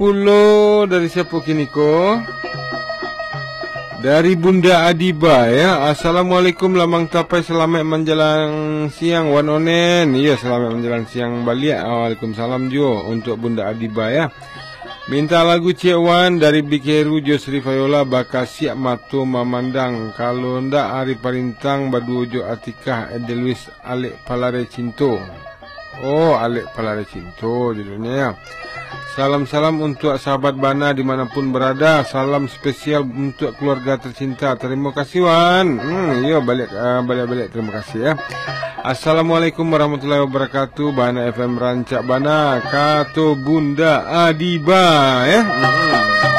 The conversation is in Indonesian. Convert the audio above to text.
10 dari siapa kini ko? Dari Bunda Adiba ya. Assalamualaikum lamang tapai, selamat menjelang siang wan onen. Iya, selamat menjelang siang balik. Waalaikumsalam jo untuk Bunda Adiba ya. Minta lagu Cik Wan dari Bikeru Jo Sri Fayola bakal siap matu memandang. Kalau ndak hari parintang badu jo Atikah Edelwis Alek Palare Cinto. Oh, Alek Palare Cinto judulnya ya. Salam-salam untuk sahabat Bana dimanapun berada. Salam spesial untuk keluarga tercinta. Terima kasih Wan. Yo balik terima kasih ya. Assalamualaikum warahmatullahi wabarakatuh. Bana FM Rancak Bana. Kato Bunda Adiba ya.